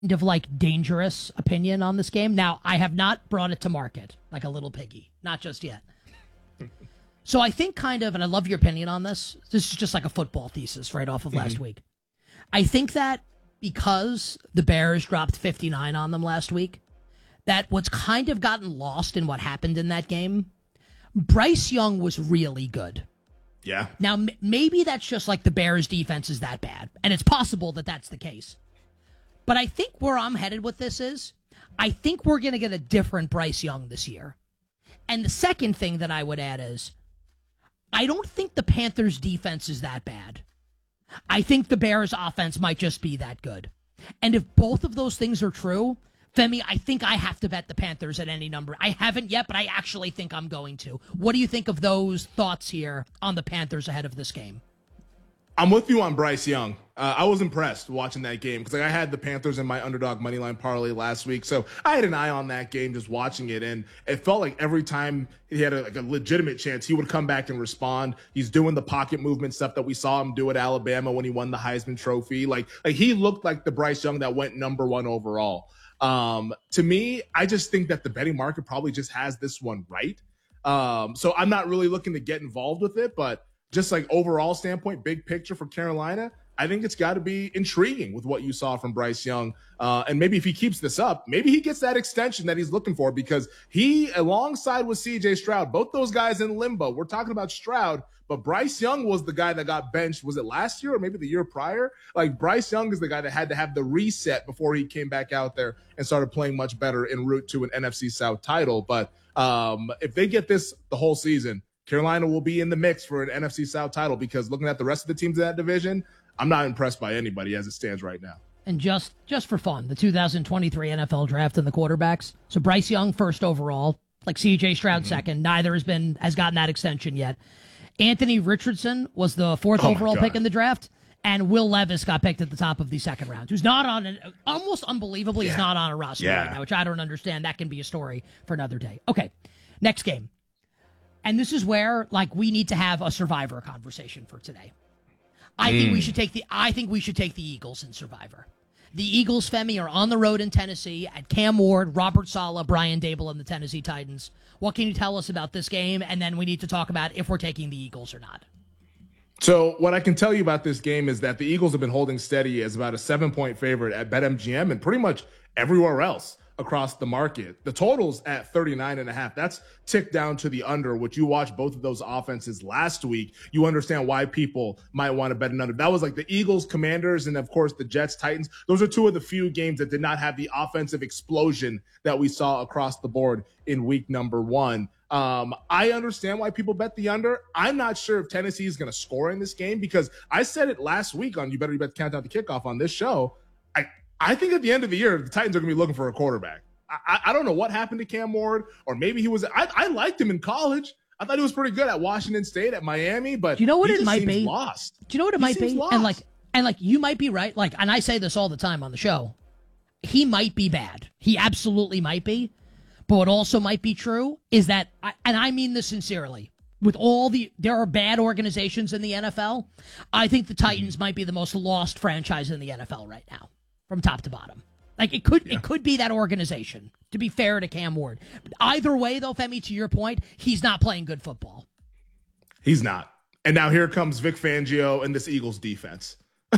of like dangerous opinion on this game. Now, I have not brought it to market like a little piggy, not just yet. So I think kind of, and I love your opinion on this. This is just like a football thesis right off of last week. I think that because the Bears dropped 59 on them last week, that what's kind of gotten lost in what happened in that game, Bryce Young was really good. Yeah. Now, maybe that's just like the Bears defense is that bad, and it's possible that that's the case. But I think where I'm headed with this is, I think we're going to get a different Bryce Young this year. And the second thing that I would add is, I don't think the Panthers' defense is that bad. I think the Bears' offense might just be that good. And if both of those things are true, Femi, I think I have to bet the Panthers at any number. I haven't yet, but I actually think I'm going to. What do you think of those thoughts here on the Panthers ahead of this game? I'm with you on Bryce Young. I was impressed watching that game because I had the Panthers in my underdog moneyline parlay last week. So I had an eye on that game just watching it. And it felt like every time he had a legitimate chance, he would come back and respond. He's doing the pocket movement stuff that we saw him do at Alabama when he won the Heisman Trophy. Like he looked like the Bryce Young that went number one overall. To me, I just think that the betting market probably just has this one right. So I'm not really looking to get involved with it, but just like overall standpoint, big picture for Carolina, I think it's got to be intriguing with what you saw from Bryce Young. And maybe if he keeps this up, maybe he gets that extension that he's looking for because he, alongside with CJ Stroud, both those guys in limbo. We're talking about Stroud, but Bryce Young was the guy that got benched. Was it last year or maybe the year prior? Like Bryce Young is the guy that had to have the reset before he came back out there and started playing much better en route to an NFC South title. But if they get this the whole season, Carolina will be in the mix for an NFC South title because looking at the rest of the teams in that division, I'm not impressed by anybody as it stands right now. And just for fun, the 2023 NFL draft and the quarterbacks. So Bryce Young first overall, like CJ Stroud second. Neither has gotten that extension yet. Anthony Richardson was the fourth overall pick in the draft, and Will Levis got picked at the top of the second round, who's not on almost unbelievably is not on a roster right now, which I don't understand. That can be a story for another day. Okay, next game. And this is where, like, we need to have a Survivor conversation for today. I think we should take the Eagles in Survivor. The Eagles, Femi, are on the road in Tennessee at Cam Ward, Robert Saleh, Brian Dable, and the Tennessee Titans. What can you tell us about this game? And then we need to talk about if we're taking the Eagles or not. So what I can tell you about this game is that the Eagles have been holding steady as about a 7-point favorite at BetMGM and pretty much everywhere else across the market. The total's at 39.5. That's ticked down to the under, which you watched both of those offenses last week. You understand why people might want to bet an under. That was like the Eagles, Commanders, and of course the Jets, Titans. Those are two of the few games that did not have the offensive explosion that we saw across the board in week number one. I understand why people bet the under. I'm not sure if Tennessee is going to score in this game because I said it last week on You Better Bet Countdown to Kickoff on this show. I think at the end of the year, the Titans are going to be looking for a quarterback. I don't know what happened to Cam Ward, or maybe he was. I liked him in college. I thought he was pretty good at Washington State, at Miami, but do you know what it might be? Lost. Do you know what it might be? Lost. And like you might be right. Like, and I say this all the time on the show. He might be bad. He absolutely might be. But what also might be true is that, and I mean this sincerely, there are bad organizations in the NFL. I think the Titans might be the most lost franchise in the NFL right now, from top to bottom. Like it could be that organization, to be fair to Cam Ward. But either way, though, Femi, to your point, he's not playing good football. He's not. And now here comes Vic Fangio and this Eagles defense.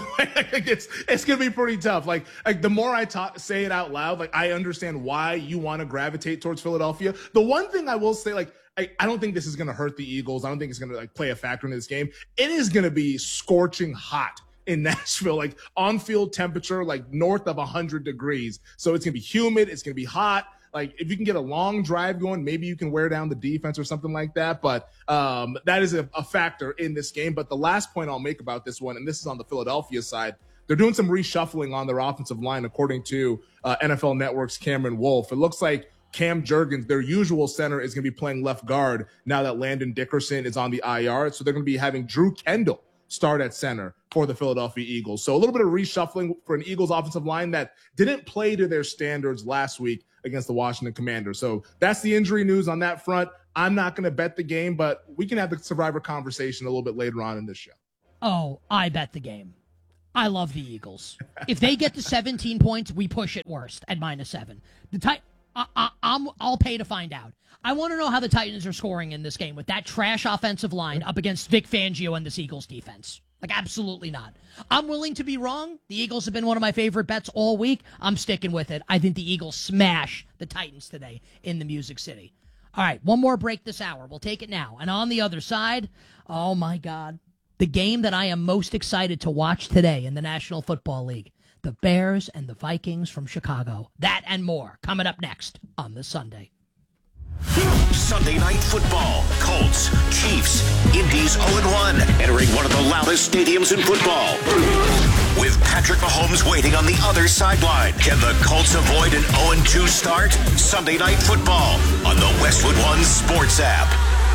It's gonna be pretty tough. Like the more I say it out loud, like I understand why you want to gravitate towards Philadelphia. The one thing I will say, like I don't think this is gonna hurt the Eagles. I don't think it's gonna play a factor in this game. It is gonna be scorching hot in Nashville, like on-field temperature, like north of 100 degrees. So it's gonna be humid. It's gonna be hot. Like if you can get a long drive going, maybe you can wear down the defense or something like that. But that is a factor in this game. But the last point I'll make about this one, and this is on the Philadelphia side, they're doing some reshuffling on their offensive line, according to NFL Network's Cameron Wolfe. It looks like Cam Jurgens, their usual center, is going to be playing left guard now that Landon Dickerson is on the IR. So they're going to be having Drew Kendall start at center for the Philadelphia Eagles. So a little bit of reshuffling for an Eagles offensive line that didn't play to their standards last week against the Washington Commanders. So that's the injury news on that front. I'm not going to bet the game, but we can have the Survivor conversation a little bit later on in this show. Oh, I bet the game. I love the Eagles. If they get to 17 points, we push it worst at -7. I'll pay to find out. I want to know how the Titans are scoring in this game with that trash offensive line up against Vic Fangio and this Eagles defense. Like, absolutely not. I'm willing to be wrong. The Eagles have been one of my favorite bets all week. I'm sticking with it. I think the Eagles smash the Titans today in the Music City. All right, one more break this hour. We'll take it now. And on the other side, oh my God, the game that I am most excited to watch today in the National Football League, the Bears and the Vikings from Chicago. That and more coming up next on this Sunday. Sunday Night Football. Colts, Chiefs, Indy's 0-1, entering one of the loudest stadiums in football. With Patrick Mahomes waiting on the other sideline, can the Colts avoid an 0-2 start? Sunday Night Football on the Westwood One Sports app.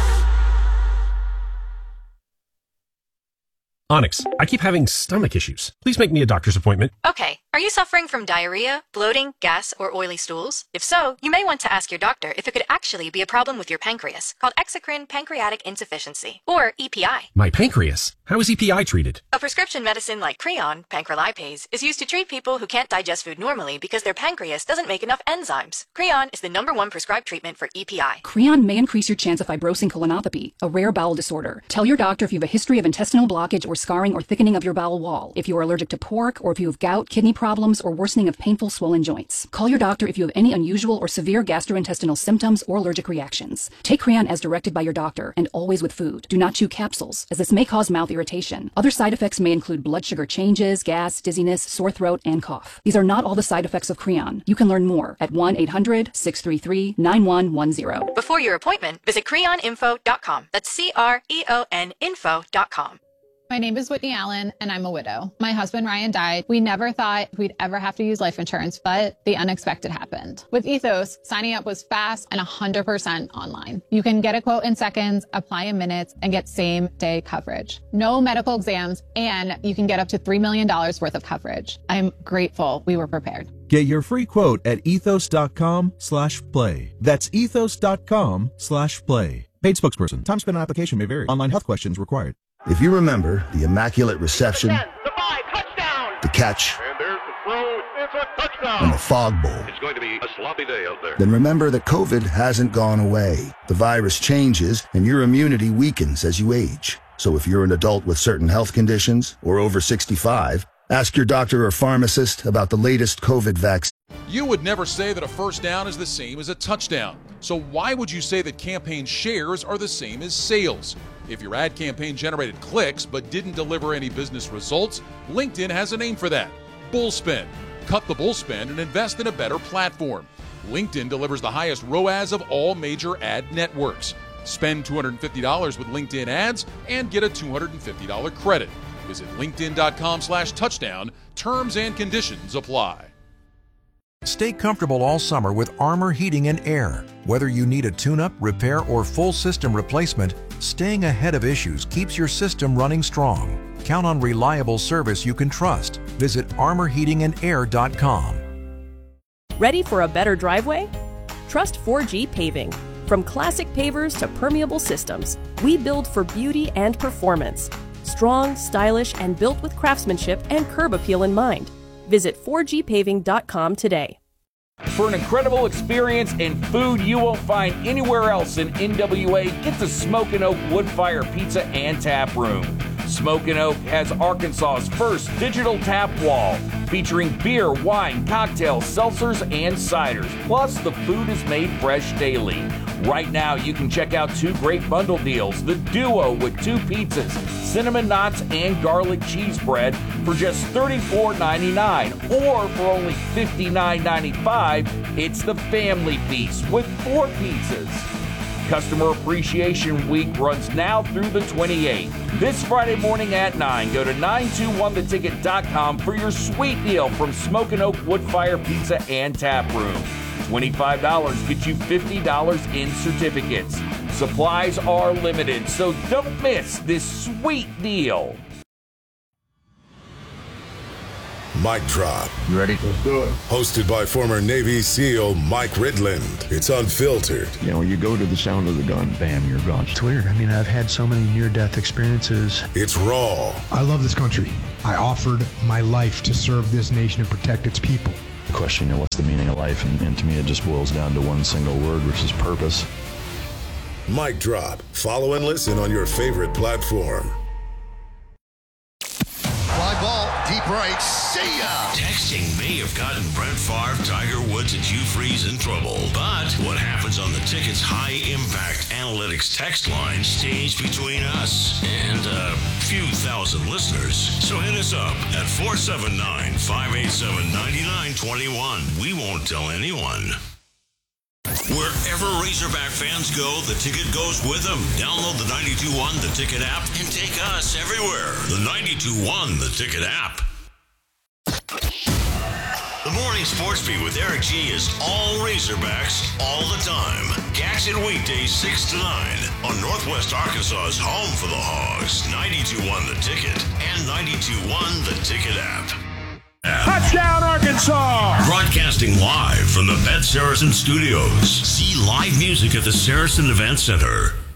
Onyx, I keep having stomach issues. Please make me a doctor's appointment. Okay, are you suffering from diarrhea, bloating, gas, or oily stools? If so, you may want to ask your doctor if it could actually be a problem with your pancreas, called exocrine pancreatic insufficiency, or EPI. My pancreas? How is EPI treated? A prescription medicine like Creon, pancrelipase, is used to treat people who can't digest food normally because their pancreas doesn't make enough enzymes. Creon is the #1 prescribed treatment for EPI. Creon may increase your chance of fibrosing colonopathy, a rare bowel disorder. Tell your doctor if you have a history of intestinal blockage or scarring or thickening of your bowel wall, if you are allergic to pork, or if you have gout, kidney problems, or worsening of painful swollen joints. Call your doctor if you have any unusual or severe gastrointestinal symptoms or allergic reactions. Take Creon as directed by your doctor, and always with food. Do not chew capsules, as this may cause mouth irritation. Other side effects may include blood sugar changes, gas, dizziness, sore throat, and cough. These are not all the side effects of Creon. You can learn more at 1-800-633-9110. Before your appointment, visit creoninfo.com. That's CREON info.com. My name is Whitney Allen, and I'm a widow. My husband, Ryan, died. We never thought we'd ever have to use life insurance, but the unexpected happened. With Ethos, signing up was fast and 100% online. You can get a quote in seconds, apply in minutes, and get same-day coverage. No medical exams, and you can get up to $3 million worth of coverage. I'm grateful we were prepared. Get your free quote at ethos.com/play. That's ethos.com/play. Paid spokesperson. Time spent on application may vary. Online health questions required. If you remember the immaculate reception, the catch, and there's the throw, it's a touchdown, and the fog bowl, it's going to be a sloppy day out there. Then remember that COVID hasn't gone away. The virus changes, and your immunity weakens as you age. So if you're an adult with certain health conditions or over 65, ask your doctor or pharmacist about the latest COVID vaccine. You would never say that a first down is the same as a touchdown. So why would you say that campaign shares are the same as sales? If your ad campaign generated clicks but didn't deliver any business results, LinkedIn has a name for that: Bullspend. Cut the bullspend and invest in a better platform. LinkedIn delivers the highest ROAS of all major ad networks. Spend $250 with LinkedIn ads and get a $250 credit. Visit linkedin.com/touchdown. Terms and conditions apply. Stay comfortable all summer with Armor Heating and Air. Whether you need a tune-up, repair, or full system replacement, staying ahead of issues keeps your system running strong. Count on reliable service you can trust. Visit armorheatingandair.com. Ready for a better driveway? Trust 4G Paving. From classic pavers to permeable systems, we build for beauty and performance. Strong, stylish, and built with craftsmanship and curb appeal in mind. Visit 4gpaving.com today. For an incredible experience and food you won't find anywhere else in NWA, get to Smokin' Oak Woodfire Pizza and Tap Room. Smokin' Oak has Arkansas's first digital tap wall, featuring beer, wine, cocktails, seltzers, and ciders. Plus, the food is made fresh daily. Right now, you can check out 2 great bundle deals: the Duo with 2 pizzas, cinnamon knots, and garlic cheese bread for just $34.99, or for only $59.95, it's the Family Piece with 4 pizzas. Customer Appreciation Week runs now through the 28th. This Friday morning at 9, go to 921theticket.com for your sweet deal from Smokin' Oak Woodfire Pizza and Tap Room. $25 gets you $50 in certificates. Supplies are limited, so don't miss this sweet deal. Mic Drop. You ready? Let's do it. Hosted by former Navy SEAL Mike Ridland. It's unfiltered. You know, you go to the sound of the gun, bam, you're gone. It's weird. I mean, I've had so many near-death experiences. It's raw. I love this country. I offered my life to serve this nation and protect its people. The question, what's the meaning of life? And to me, it just boils down to one single word, which is purpose. Mic Drop. Follow and listen on your favorite platform. Fly ball, deep right, see ya! Texting may have gotten Brett Favre, Tiger Woods, and Hugh Freeze in trouble. But what happens on the Ticket's high-impact analytics text line stays between us and a few thousand listeners. So hit us up at 479-587-9921. We won't tell anyone. Wherever Razorback fans go, the Ticket goes with them. Download the 92.1 The Ticket app and take us everywhere. The 92.1 The Ticket app. The Morning Sports Beat with Eric G is all Razorbacks all the time. Catch it weekdays 6 to 9 on Northwest Arkansas's home for the Hogs. 92.1 The Ticket and 92.1 The Ticket app. Touchdown, Arkansas! Broadcasting live from the Bet Saracen Studios. See live music at the Saracen Event Center.